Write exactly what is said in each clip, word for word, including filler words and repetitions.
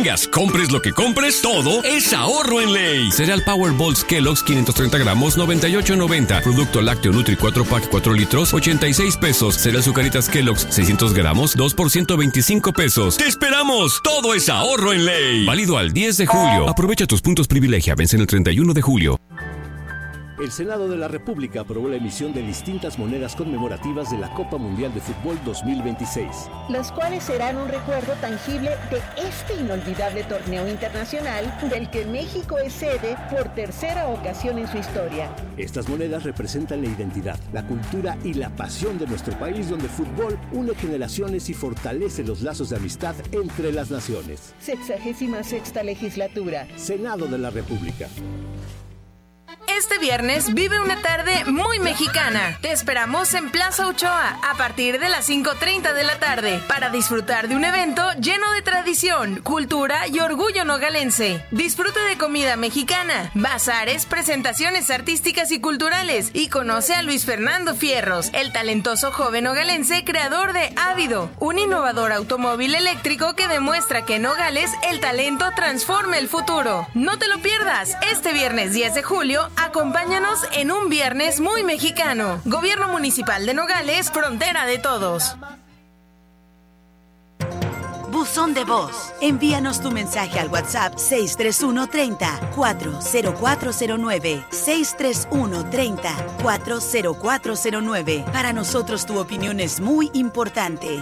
tengas, compres lo que compres, todo es ahorro en Ley. Cereal Powerballs Kellogg's quinientos treinta gramos, noventa y ocho noventa. Producto lácteo Nutri cuatro pack cuatro litros, ochenta y seis pesos. Cereal Zucaritas Kellogg's seiscientos gramos, dos por ciento veinticinco pesos. ¡Te esperamos! Todo es ahorro en Ley. Válido al diez de julio. Aprovecha tus puntos privilegia. Vencen el treinta y uno de julio. El Senado de la República aprobó la emisión de distintas monedas conmemorativas de la Copa Mundial de Fútbol dos mil veintiséis. Las cuales serán un recuerdo tangible de este inolvidable torneo internacional del que México es sede por tercera ocasión en su historia. Estas monedas representan la identidad, la cultura y la pasión de nuestro país, donde el fútbol une generaciones y fortalece los lazos de amistad entre las naciones. Sexagésima sexta legislatura. Senado de la República. Este viernes vive una tarde muy mexicana. Te esperamos en Plaza Ochoa a partir de las cinco treinta de la tarde para disfrutar de un evento lleno de tradición, cultura y orgullo nogalense. Disfruta de comida mexicana, bazares, presentaciones artísticas y culturales y conoce a Luis Fernando Fierros, el talentoso joven nogalense creador de Ávido, un innovador automóvil eléctrico que demuestra que en Nogales el talento transforma el futuro. No te lo pierdas, este viernes diez de julio, acompáñanos en un viernes muy mexicano. Gobierno Municipal de Nogales, frontera de todos. Buzón de voz. Envíanos tu mensaje al WhatsApp seis tres uno treinta, cuatro cero cuatro cero nueve. seis tres uno treinta, cuatro cero cuatro cero nueve. Para nosotros tu opinión es muy importante.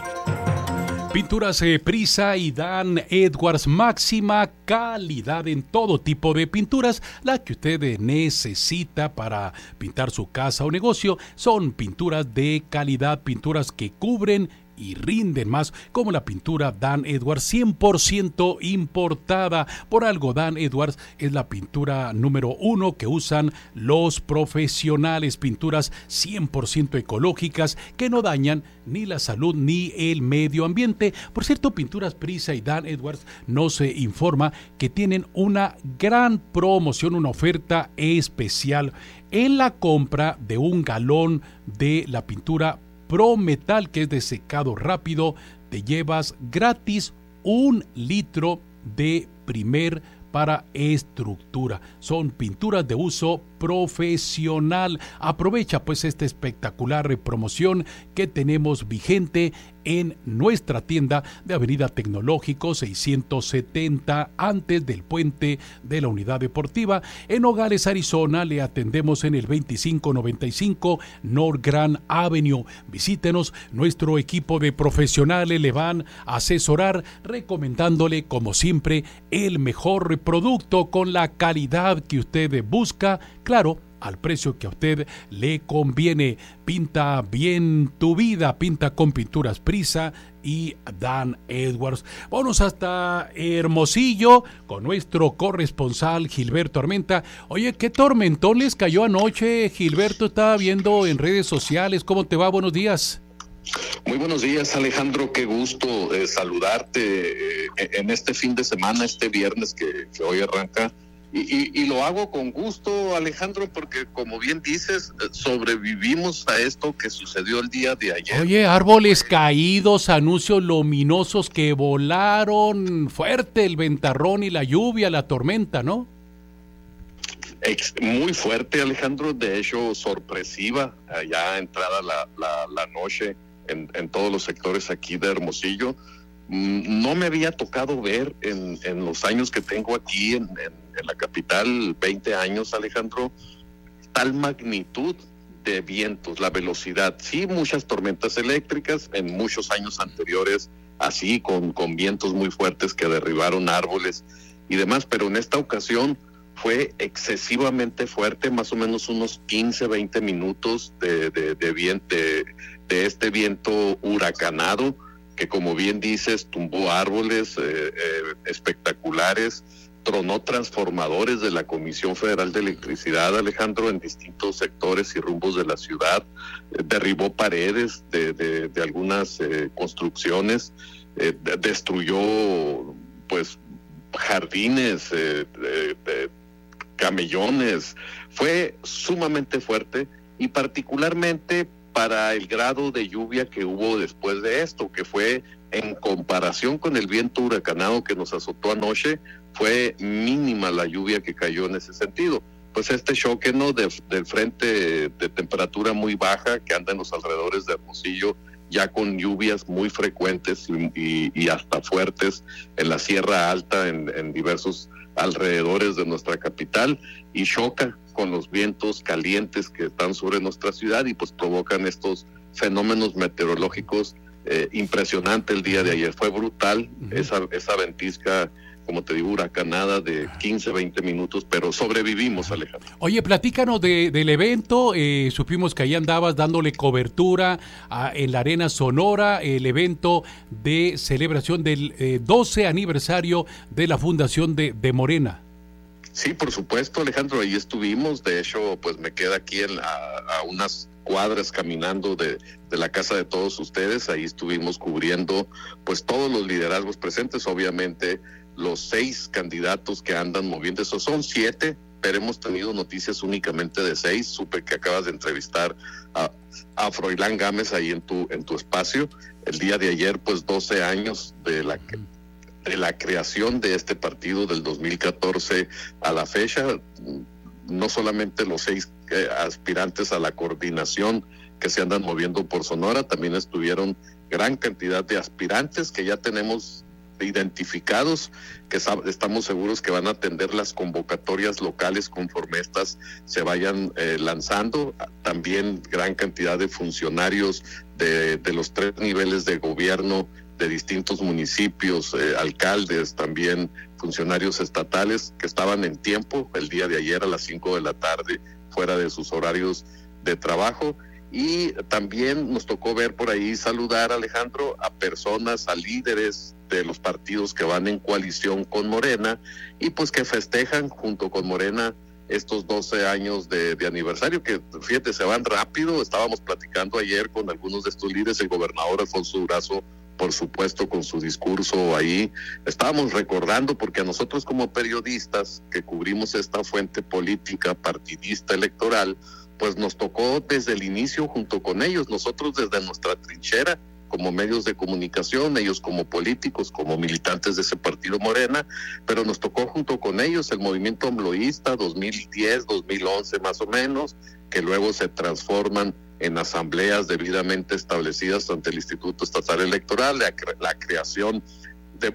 Pinturas eh, Prisa y Dan Edwards, máxima calidad en todo tipo de pinturas. La que usted necesita para pintar su casa o negocio son pinturas de calidad, pinturas que cubren y rinden más, como la pintura Dan Edwards cien por ciento importada. Por algo Dan Edwards es la pintura número uno que usan los profesionales, pinturas cien por ciento ecológicas que no dañan ni la salud ni el medio ambiente. Por cierto, Pinturas Prisa y Dan Edwards nos eh, informa que tienen una gran promoción, una oferta especial en la compra de un galón de la pintura Prometal, que es de secado rápido. Te llevas gratis un litro de primer para estructura. Son pinturas de uso profesional. Aprovecha pues esta espectacular promoción que tenemos vigente en nuestra tienda de Avenida Tecnológico seiscientos setenta, antes del puente de la Unidad Deportiva. En Nogales, Arizona, le atendemos en el veinticinco noventa y cinco North Grand Avenue. Visítenos, nuestro equipo de profesionales le van a asesorar, recomendándole como siempre el mejor producto con la calidad que usted busca, claro, al precio que a usted le conviene. Pinta bien tu vida, pinta con Pinturas Prisa y Dan Edwards. Vamos hasta Hermosillo con nuestro corresponsal Gilberto Armenta. Oye, ¿qué tormentón les cayó anoche, Gilberto? Estaba viendo en redes sociales. ¿Cómo te va? Buenos días. Muy buenos días, Alejandro, qué gusto eh, saludarte eh, en este fin de semana, este viernes que, que hoy arranca. Y, y, y lo hago con gusto, Alejandro, porque como bien dices, sobrevivimos a esto que sucedió el día de ayer. Oye, árboles caídos, anuncios luminosos que volaron, fuerte el ventarrón y la lluvia, la tormenta, ¿no? Ex, muy fuerte, Alejandro, de hecho sorpresiva, ya entrada la, la, la noche en, en todos los sectores aquí de Hermosillo. No me había tocado ver en, en los años que tengo aquí en, en, en la capital, veinte años, Alejandro, tal magnitud de vientos, la velocidad. Sí, muchas tormentas eléctricas en muchos años anteriores, así con, con vientos muy fuertes que derribaron árboles y demás, pero en esta ocasión fue excesivamente fuerte, más o menos unos quince, veinte minutos de, de, de, viento, de, de este viento huracanado, que como bien dices, tumbó árboles eh, eh, espectaculares, tronó transformadores de la Comisión Federal de Electricidad, Alejandro, en distintos sectores y rumbos de la ciudad, eh, derribó paredes de, de, de algunas eh, construcciones, eh, de, destruyó pues jardines, eh, de, de camellones. Fue sumamente fuerte y particularmente para el grado de lluvia que hubo después de esto, que fue en comparación con el viento huracanado que nos azotó anoche, fue mínima la lluvia que cayó en ese sentido. Pues este choque, ¿no?, de, del frente de temperatura muy baja que anda en los alrededores de Hermosillo, ya con lluvias muy frecuentes y, y, y hasta fuertes en la Sierra Alta, en, en diversos alrededores de nuestra capital, y choca con los vientos calientes que están sobre nuestra ciudad y pues provocan estos fenómenos meteorológicos eh, impresionante el día de ayer. Fue brutal uh-huh. esa, esa ventisca, como te digo, huracanada de quince, veinte minutos, pero sobrevivimos, Alejandro. Oye, platícanos de, del evento. Eh, supimos que ahí andabas dándole cobertura a, en la Arena Sonora, el evento de celebración del eh, doce aniversario de la fundación de, de Morena. Sí, por supuesto, Alejandro, ahí estuvimos. De hecho, pues me queda aquí en la, a unas cuadras caminando de, de la casa de todos ustedes. Ahí estuvimos cubriendo pues todos los liderazgos presentes, obviamente los seis candidatos que andan moviendo, esos son siete, pero hemos tenido noticias únicamente de seis. Supe que acabas de entrevistar a, a Froilán Gámez ahí en tu, en tu espacio. El día de ayer, pues doce años de la, de la creación de este partido del dos mil catorce a la fecha. No solamente los seis eh, aspirantes a la coordinación que se andan moviendo por Sonora, también estuvieron gran cantidad de aspirantes que ya tenemos identificados, que sab- estamos seguros que van a atender las convocatorias locales conforme estas se vayan eh, lanzando. También gran cantidad de funcionarios de, de los tres niveles de gobierno de distintos municipios, eh, alcaldes, también funcionarios estatales que estaban en tiempo el día de ayer a las cinco de la tarde fuera de sus horarios de trabajo. Y también nos tocó ver por ahí, saludar, Alejandro, a personas, a líderes de los partidos que van en coalición con Morena y pues que festejan junto con Morena estos doce años de, de aniversario, que fíjate, se van rápido. Estábamos platicando ayer con algunos de estos líderes, el gobernador Alfonso Durazo, por supuesto, con su discurso ahí. Estábamos recordando, porque a nosotros como periodistas que cubrimos esta fuente política, partidista, electoral, pues nos tocó desde el inicio junto con ellos, nosotros desde nuestra trinchera, como medios de comunicación, ellos como políticos, como militantes de ese partido Morena, pero nos tocó junto con ellos el movimiento AMLOísta dos mil diez, dos mil once más o menos, que luego se transforman en asambleas debidamente establecidas ante el Instituto Estatal Electoral, la, cre- la creación de,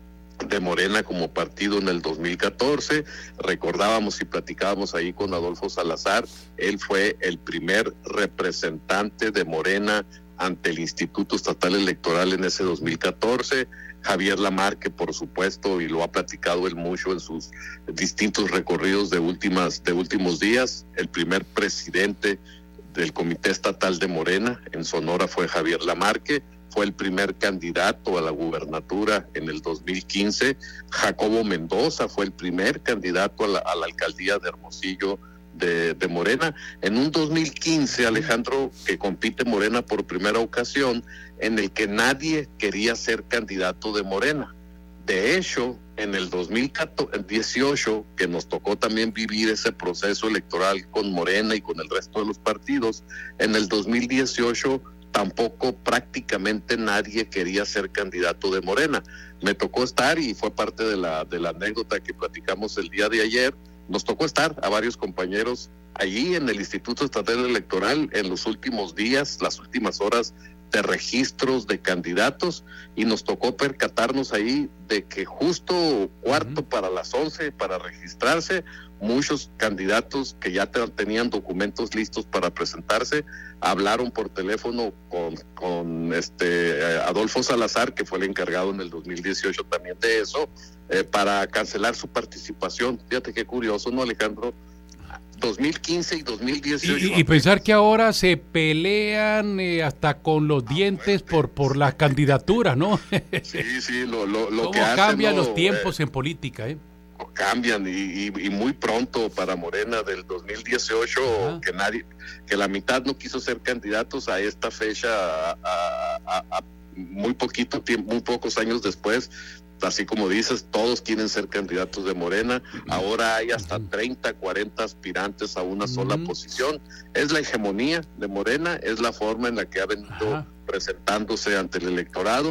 de Morena como partido en el dos mil catorce. Recordábamos y platicábamos ahí con Adolfo Salazar, él fue el primer representante de Morena ante el Instituto Estatal Electoral en ese dos mil catorce, Javier Lamarque, por supuesto, y lo ha platicado él mucho en sus distintos recorridos de últimas de últimos días, el primer presidente del Comité Estatal de Morena en Sonora fue Javier Lamarque, fue el primer candidato a la gubernatura en el dos mil quince, Jacobo Mendoza fue el primer candidato a la, a la alcaldía de Hermosillo De, de Morena, en un dos mil quince, Alejandro, que compite Morena por primera ocasión, en el que nadie quería ser candidato de Morena. De hecho, en el dos mil dieciocho, que nos tocó también vivir ese proceso electoral con Morena y con el resto de los partidos, en el dos mil dieciocho tampoco prácticamente nadie quería ser candidato de Morena. Me tocó estar, y fue parte de la, de la anécdota que platicamos el día de ayer, nos tocó estar a varios compañeros allí en el Instituto Estatal Electoral en los últimos días, las últimas horas de registros de candidatos, y nos tocó percatarnos ahí de que justo cuarto uh-huh. para las once para registrarse, muchos candidatos que ya te, tenían documentos listos para presentarse, hablaron por teléfono con, con este Adolfo Salazar, que fue el encargado en el dos mil dieciocho también de eso, eh, para cancelar su participación. Fíjate qué curioso, ¿no, Alejandro? dos mil quince y dos mil dieciocho. Y, y pensar que ahora se pelean eh, hasta con los dientes por por las candidaturas, ¿no? Sí, sí, lo, lo, lo ¿Cómo que hacen, cambian ¿no? los tiempos eh, en política, eh? Cambian y, y, y muy pronto para Morena del dos mil dieciocho, uh-huh. que nadie, que la mitad no quiso ser candidatos a esta fecha, a, a, a, a muy poquito tiempo, muy pocos años después. Así como dices, todos quieren ser candidatos de Morena. Ahora hay hasta treinta, cuarenta aspirantes a una sola uh-huh. posición. Es la hegemonía de Morena, es la forma en la que ha venido uh-huh. presentándose ante el electorado.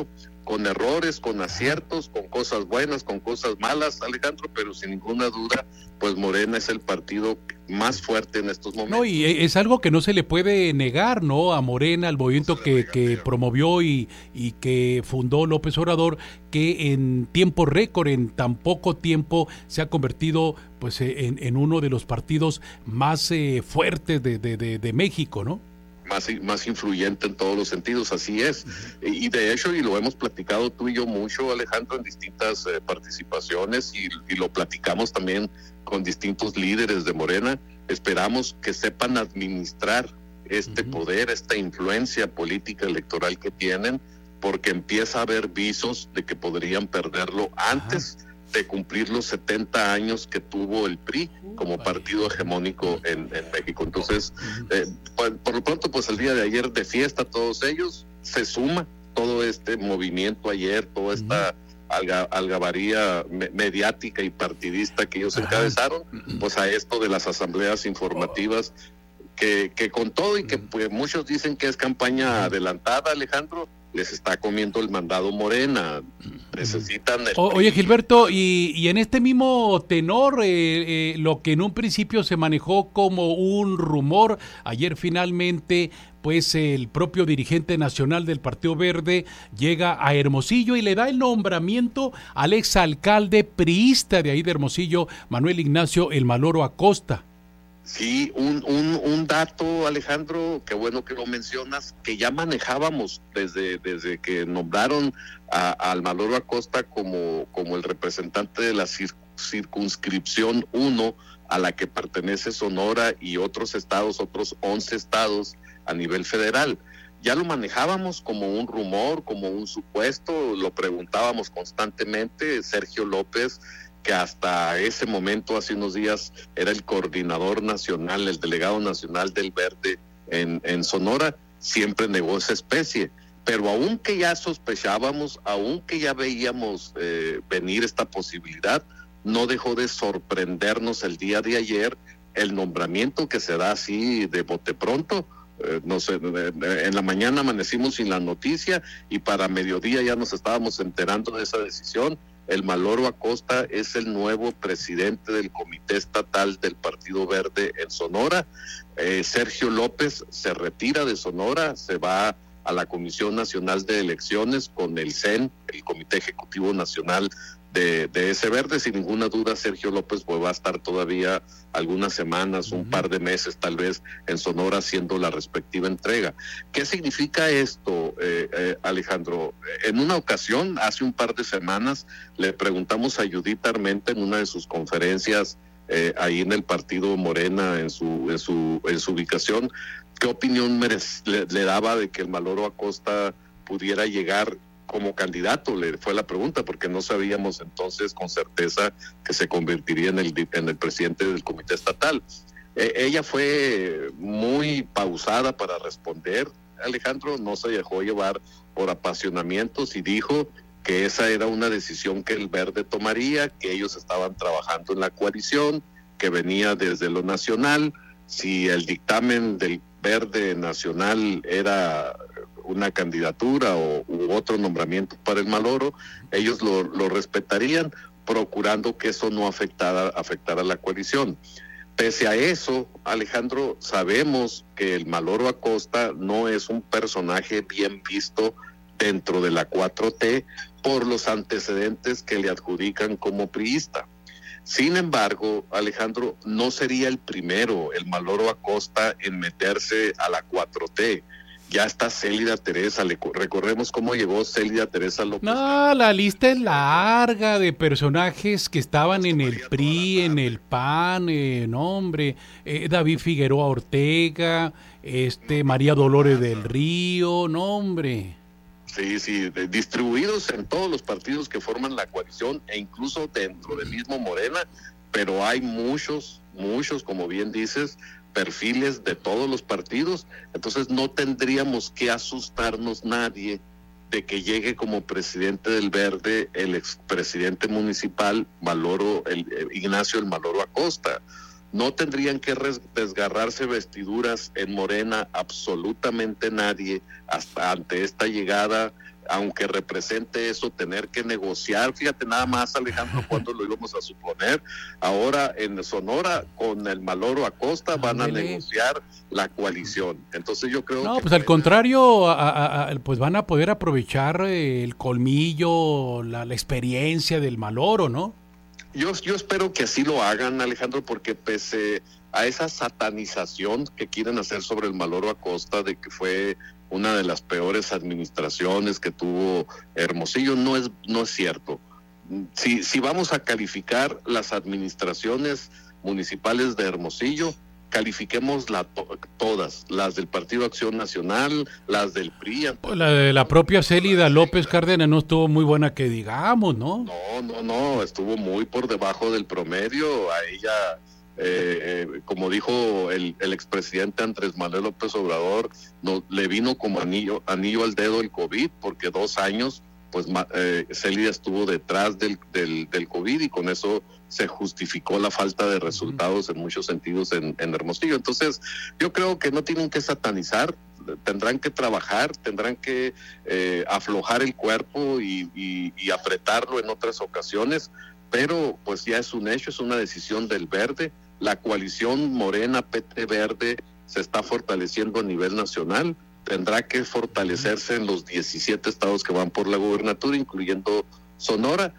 con errores, con aciertos, con cosas buenas, con cosas malas, Alejandro, pero sin ninguna duda, pues Morena es el partido más fuerte en estos momentos. No, y es algo que no se le puede negar, ¿no? A Morena, al movimiento no que, que promovió y, y que fundó López Obrador, que en tiempo récord, en tan poco tiempo, se ha convertido pues en, en uno de los partidos más eh, fuertes de, de, de, de México, ¿no? Más, más influyente en todos los sentidos, así es. Uh-huh. Y, y de hecho, y lo hemos platicado tú y yo mucho, Alejandro, en distintas eh, participaciones, y, y lo platicamos también con distintos líderes de Morena, esperamos que sepan administrar este uh-huh. poder, esta influencia política electoral que tienen, porque empieza a haber visos de que podrían perderlo antes uh-huh. de cumplir los setenta años que tuvo el P R I como partido hegemónico en, en México. Entonces, eh, por, por lo pronto, pues el día de ayer de fiesta todos ellos, se suma todo este movimiento ayer, toda esta alga, algabaría me, mediática y partidista que ellos encabezaron, pues a esto de las asambleas informativas, que, que con todo y que pues, muchos dicen que es campaña adelantada, Alejandro, les está comiendo el mandado Morena. Necesitan el... O, oye, Gilberto, y, y en este mismo tenor, eh, eh, lo que en un principio se manejó como un rumor, ayer finalmente, pues el propio dirigente nacional del Partido Verde llega a Hermosillo y le da el nombramiento al exalcalde priista de ahí de Hermosillo, Manuel Ignacio El Maloro Acosta. Sí, un, un, un dato, Alejandro, qué bueno que lo mencionas, que ya manejábamos desde, desde que nombraron a, a al Maloro Acosta como, como el representante de la cir, circunscripción uno a la que pertenece Sonora y otros estados, otros once estados a nivel federal. Ya lo manejábamos como un rumor, como un supuesto, lo preguntábamos constantemente. Sergio López, que hasta ese momento, hace unos días, era el coordinador nacional, el delegado nacional del Verde en, en Sonora, siempre negó esa especie. Pero aunque ya sospechábamos, aunque ya veíamos eh, venir esta posibilidad, no dejó de sorprendernos el día de ayer el nombramiento que se da así de bote pronto. Eh, no sé, en la mañana amanecimos sin la noticia y para mediodía ya nos estábamos enterando de esa decisión. El Maloro Acosta es el nuevo presidente del Comité Estatal del Partido Verde en Sonora. Eh, Sergio López se retira de Sonora, se va a la Comisión Nacional de Elecciones con el C E N, el Comité Ejecutivo Nacional de, de ese Verde. Sin ninguna duda, Sergio López pues, va a estar todavía algunas semanas, un uh-huh. par de meses tal vez en Sonora haciendo la respectiva entrega. ¿Qué significa esto, eh, eh, Alejandro? En una ocasión, hace un par de semanas, le preguntamos a Judith Armenta en una de sus conferencias eh, ahí en el partido Morena, en su, en su, en su ubicación, ¿qué opinión merece, le, le daba de que el Maloro Acosta pudiera llegar como candidato? Le fue la pregunta, porque no sabíamos entonces con certeza que se convertiría en el, en el presidente del comité estatal. Eh, ella fue muy pausada para responder, Alejandro, no se dejó llevar por apasionamientos y dijo que esa era una decisión que el Verde tomaría, que ellos estaban trabajando en la coalición, que venía desde lo nacional. Si el dictamen del Verde Nacional era una candidatura o u otro nombramiento para el Maloro, ellos lo, lo respetarían, procurando que eso no afectara, afectara a la coalición. Pese a eso, Alejandro, sabemos que el Maloro Acosta no es un personaje bien visto dentro de la cuatro T por los antecedentes que le adjudican como priista. Sin embargo, Alejandro, no sería el primero, el Maloro Acosta, en meterse a la cuatro T. Ya está Célida Teresa, le recordemos cómo llegó Célida Teresa López. No, la lista es larga de personajes que estaban en el P R I, en el P A N, eh, no hombre, eh, David Figueroa Ortega, este María Dolores del Río, no hombre. Sí, sí, de, distribuidos en todos los partidos que forman la coalición e incluso dentro del mismo Morena, pero hay muchos, muchos, como bien dices, perfiles de todos los partidos. Entonces no tendríamos que asustarnos nadie de que llegue como presidente del Verde el expresidente municipal Maloro, el, el Ignacio El Maloro Acosta. No tendrían que res, desgarrarse vestiduras en Morena absolutamente nadie hasta ante esta llegada aunque represente eso, tener que negociar. Fíjate nada más, Alejandro, cuando lo íbamos a suponer. Ahora en Sonora, con el Maloro Acosta, van a negociar la coalición. Entonces yo creo no, que... pues al contrario, a, a, a, pues van a poder aprovechar el colmillo, la, la experiencia del Maloro, ¿no? Yo, yo espero que así lo hagan, Alejandro, porque pese a esa satanización que quieren hacer sobre el Maloro Acosta, de que fue una de las peores administraciones que tuvo Hermosillo, no es, no es cierto. Si, si vamos a calificar las administraciones municipales de Hermosillo, califiquemos la to- todas, las del Partido Acción Nacional, las del P R I. Pues la de la propia Célida López Cárdenas no estuvo muy buena que digamos, ¿no? No, no, no, estuvo muy por debajo del promedio. A ella, eh, eh, como dijo el, el expresidente Andrés Manuel López Obrador, no, le vino como anillo, anillo al dedo el COVID, porque dos años, pues eh, Célida estuvo detrás del, del, del COVID y con eso se justificó la falta de resultados en muchos sentidos en, en Hermosillo. Entonces, yo creo que no tienen que satanizar, tendrán que trabajar, tendrán que eh, aflojar el cuerpo y, y, y apretarlo en otras ocasiones, pero pues ya es un hecho, es una decisión del Verde. La coalición Morena P T Verde se está fortaleciendo a nivel nacional, tendrá que fortalecerse en los diecisiete estados que van por la gobernatura, incluyendo Sonora.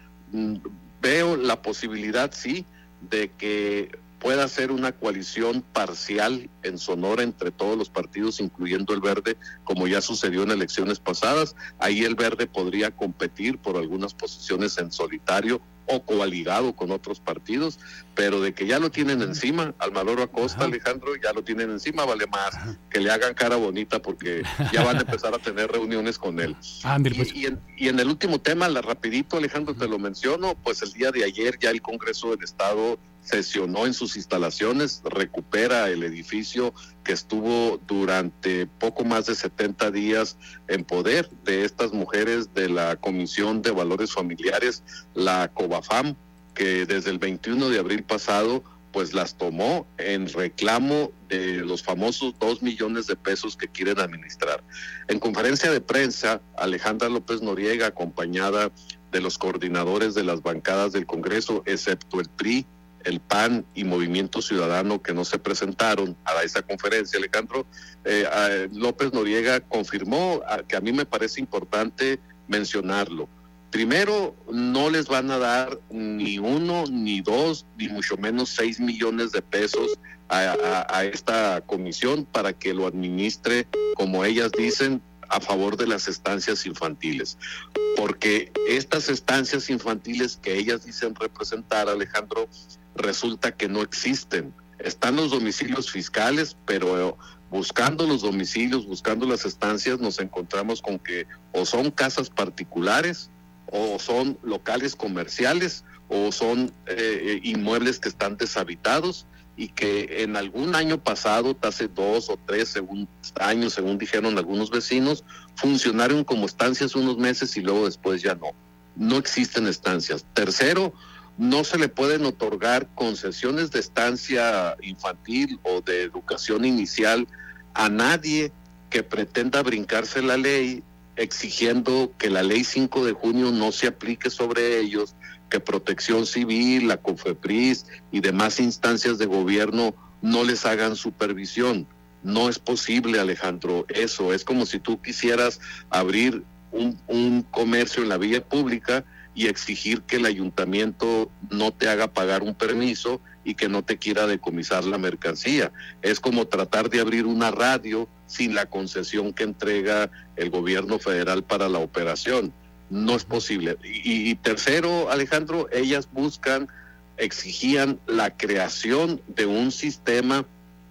Veo la posibilidad, sí, de que pueda ser una coalición parcial en Sonora entre todos los partidos, incluyendo el Verde, como ya sucedió en elecciones pasadas. Ahí el Verde podría competir por algunas posiciones en solitario o coaligado con otros partidos, pero de que ya lo tienen encima, al Maloro Acosta, ajá, Alejandro, ya lo tienen encima, vale más ajá. que le hagan cara bonita, porque ya van a empezar a tener reuniones con él. André, pues. y, y, en, y en el último tema, la rapidito, Alejandro, ajá. te lo menciono, pues el día de ayer ya el Congreso del Estado sesionó en sus instalaciones, recupera el edificio que estuvo durante poco más de setenta días en poder de estas mujeres de la Comisión de Valores Familiares, la COBAFAM, que desde el veintiuno de abril pasado pues las tomó en reclamo de los famosos dos millones de pesos que quieren administrar. En conferencia de prensa, Alejandra López Noriega, acompañada de los coordinadores de las bancadas del Congreso, excepto el P R I, el P A N y Movimiento Ciudadano, que no se presentaron a esa conferencia, Alejandro, eh, eh, López Noriega confirmó a, que a mí me parece importante mencionarlo. Primero, no les van a dar ni uno, ni dos, ni mucho menos seis millones de pesos a, a, a esta comisión para que lo administre, como ellas dicen, a favor de las estancias infantiles. Porque estas estancias infantiles que ellas dicen representar, Alejandro, resulta que no existen. Están los domicilios fiscales, pero buscando los domicilios, buscando las estancias, nos encontramos con que o son casas particulares, o son locales comerciales, o son eh, inmuebles que están deshabitados y que en algún año pasado, hace dos o tres según, años, según dijeron algunos vecinos, funcionaron como estancias unos meses y luego después ya no. No existen estancias. Tercero, no se le pueden otorgar concesiones de estancia infantil o de educación inicial a nadie que pretenda brincarse la ley, exigiendo que la ley cinco de junio no se aplique sobre ellos, que Protección Civil, la COFEPRIS y demás instancias de gobierno no les hagan supervisión. No es posible, Alejandro, eso. Es como si tú quisieras abrir un, un comercio en la vía pública y exigir que el ayuntamiento no te haga pagar un permiso y que no te quiera decomisar la mercancía. Es como tratar de abrir una radio sin la concesión que entrega el gobierno federal para la operación. No es posible. Y, y tercero, Alejandro, ellas buscan, exigían la creación de un sistema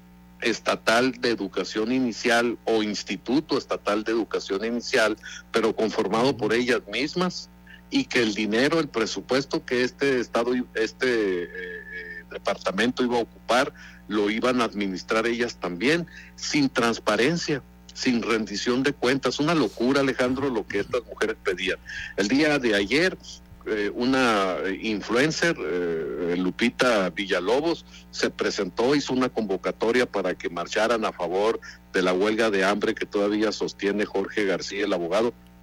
estatal de educación inicial o instituto estatal de educación inicial, pero conformado por ellas mismas, y que el dinero, el presupuesto que este estado, este eh, departamento iba a ocupar, lo iban a administrar ellas también, sin transparencia, sin rendición de cuentas. Una locura, Alejandro, lo que estas mujeres pedían. El día de ayer, eh, una influencer, eh, Lupita Villalobos, se presentó, hizo una convocatoria para que marcharan a favor de la huelga de hambre que todavía sostiene Jorge García, el abogado.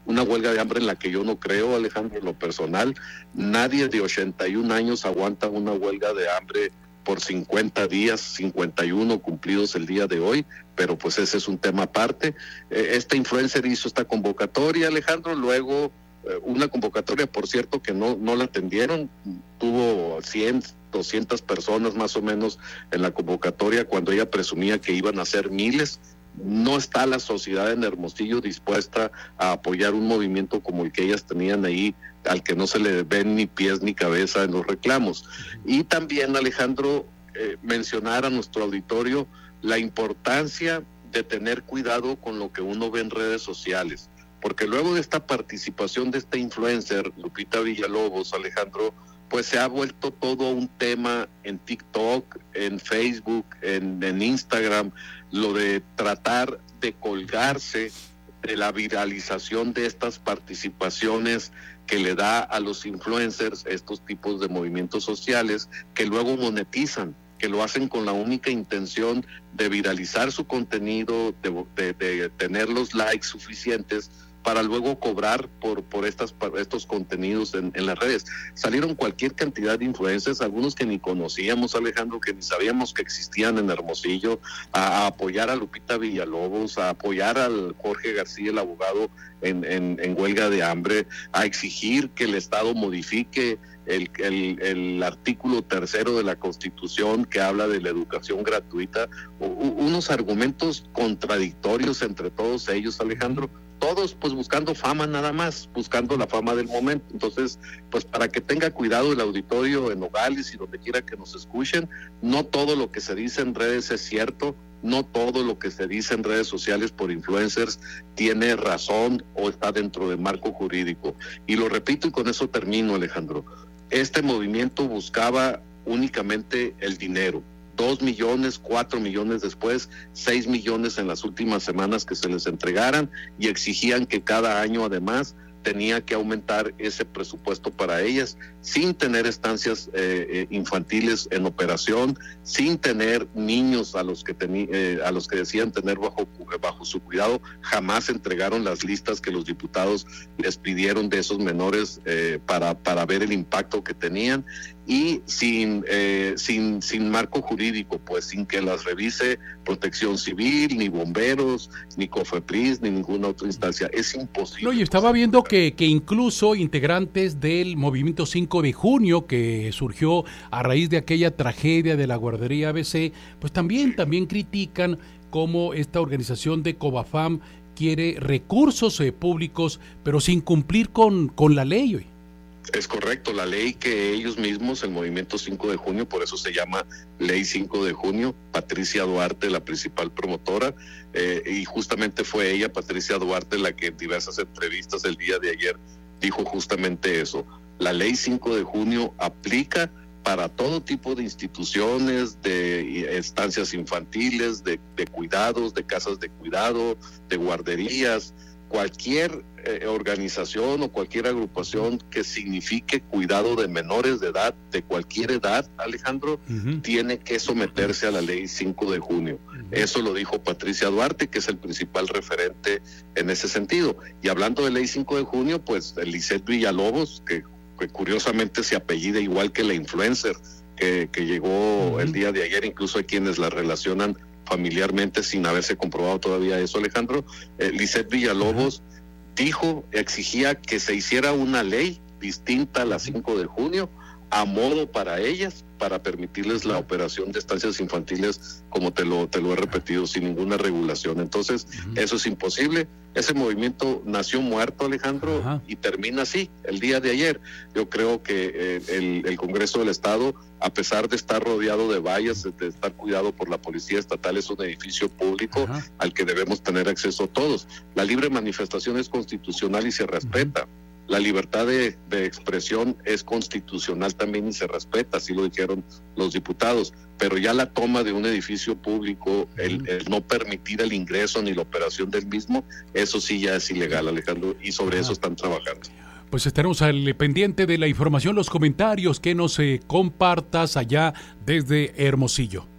una huelga de hambre en la que yo no creo, Alejandro, en lo personal. Nadie de ochenta y un años aguanta una huelga de hambre por cincuenta días, cincuenta y uno cumplidos el día de hoy, pero pues ese es un tema aparte. Eh, este influencer hizo esta convocatoria, Alejandro, luego eh, una convocatoria, por cierto, que no, no la atendieron, tuvo cien, doscientas personas más o menos en la convocatoria cuando ella presumía que iban a ser miles. No está la sociedad en Hermosillo dispuesta a apoyar un movimiento como el que ellas tenían ahí, al que no se le ven ni pies ni cabeza en los reclamos. Y también, Alejandro, eh, mencionar a nuestro auditorio la importancia de tener cuidado con lo que uno ve en redes sociales, porque luego de esta participación de esta influencer, Lupita Villalobos, Alejandro, pues se ha vuelto todo un tema en TikTok, en Facebook, en, en Instagram, lo de tratar de colgarse de la viralización de estas participaciones que le da a los influencers estos tipos de movimientos sociales que luego monetizan, que lo hacen con la única intención de viralizar su contenido, de, de, de tener los likes suficientes para luego cobrar por por estas por estos contenidos en, en las redes. Salieron cualquier cantidad de influencers, algunos que ni conocíamos, Alejandro, que ni sabíamos que existían en Hermosillo, a, a apoyar a Lupita Villalobos, a apoyar al Jorge García, el abogado, en, en, en huelga de hambre, a exigir que el Estado modifique el, el, el artículo tercero de la Constitución que habla de la educación gratuita, u, unos argumentos contradictorios entre todos ellos, Alejandro, todos pues buscando fama nada más, buscando la fama del momento. Entonces, pues para que tenga cuidado el auditorio en Nogales y donde quiera que nos escuchen, no todo lo que se dice en redes es cierto, no todo lo que se dice en redes sociales por influencers tiene razón o está dentro del marco jurídico. Y lo repito y con eso termino, Alejandro, este movimiento buscaba únicamente el dinero. Dos millones, cuatro millones después, seis millones en las últimas semanas que se les entregaran y exigían que cada año además tenía que aumentar ese presupuesto para ellas, sin tener estancias eh, eh, infantiles en operación, sin tener niños a los que teni, eh, a los que decían tener bajo, bajo su cuidado. Jamás entregaron las listas que los diputados les pidieron de esos menores eh, para, para ver el impacto que tenían, y sin, eh, sin, sin marco jurídico, pues sin que las revise Protección Civil, ni bomberos, ni COFEPRIS, ni ninguna otra instancia. Es imposible. No, y estaba viendo que, que incluso integrantes del movimiento cinco de junio, que surgió a raíz de aquella tragedia de la guardería A B C, pues también, también critican cómo esta organización de COBAFAM quiere recursos eh, públicos, pero sin cumplir con, con la ley hoy. Es correcto, la ley que ellos mismos, el movimiento cinco de junio, por eso se llama Ley cinco de junio, Patricia Duarte, la principal promotora, eh, y justamente fue ella, Patricia Duarte, la que en diversas entrevistas el día de ayer dijo justamente eso. La Ley cinco de junio aplica para todo tipo de instituciones, de estancias infantiles, de, de cuidados, de casas de cuidado, de guarderías, cualquier eh, organización o cualquier agrupación que signifique cuidado de menores de edad, de cualquier edad, Alejandro, uh-huh. tiene que someterse a la Ley cinco de junio. Uh-huh. Eso lo dijo Patricia Duarte, que es el principal referente en ese sentido. Y hablando de Ley cinco de junio, pues Lisette Villalobos, que, que curiosamente se apellida igual que la influencer que, que llegó uh-huh. el día de ayer, incluso hay quienes la relacionan familiarmente sin haberse comprobado todavía eso, Alejandro. eh, Lisette Villalobos uh-huh. dijo, exigía que se hiciera una ley distinta a la cinco de junio, a modo para ellas, para permitirles la operación de estancias infantiles, como te lo te lo he repetido, sin ninguna regulación. Entonces, uh-huh. eso es imposible. Ese movimiento nació muerto, Alejandro, uh-huh. y termina así, el día de ayer. Yo creo que eh, el, el Congreso del Estado, a pesar de estar rodeado de vallas, de estar cuidado por la Policía Estatal, es un edificio público uh-huh. al que debemos tener acceso todos. La libre manifestación es constitucional y se respeta. Uh-huh. La libertad de, de expresión es constitucional también y se respeta, así lo dijeron los diputados, pero ya la toma de un edificio público, el, el no permitir el ingreso ni la operación del mismo, eso sí ya es ilegal, Alejandro, y sobre ah. eso están trabajando. Pues estaremos al pendiente de la información, los comentarios que nos eh, compartas allá desde Hermosillo.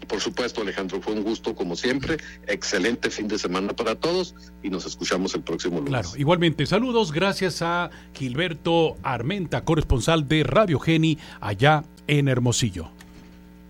Por supuesto, Alejandro, fue un gusto como siempre. Excelente fin de semana para todos y nos escuchamos el próximo lunes. Claro, igualmente, saludos, gracias a Gilberto Armenta, corresponsal de Radio Geni allá en Hermosillo.